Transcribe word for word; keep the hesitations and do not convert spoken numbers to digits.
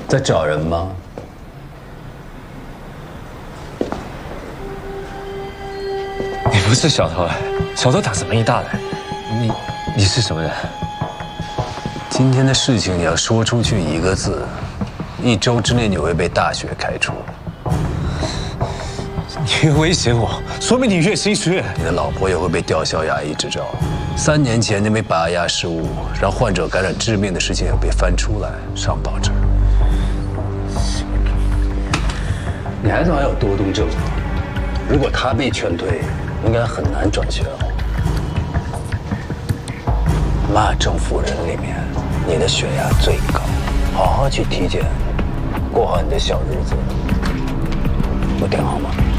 在找人吗？ 你不是小偷哎，小偷打什么一大来？你你是什么人？ 今天的事情你要说出去一个字，一周之内你会被大学开除。 你越威胁我，说明你越心虚。 你的老婆也会被吊销牙医执照。三年前因为拔牙失误让患者感染致命的事情也被翻出来上报纸。你孩子还有多动症，如果他被劝退，应该很难转学哦。骂政府人里面，你的血压最高，好好去体检，过好你的小日子。我电话吗？